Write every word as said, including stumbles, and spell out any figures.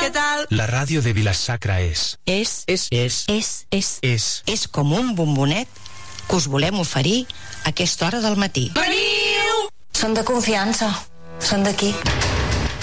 què tal? La ràdio de Vila-sacra és... És, És, és, és, és, és... és com un bombonet que us volem oferir a aquesta hora del matí. Veniu! Són de confiança, són d'aquí.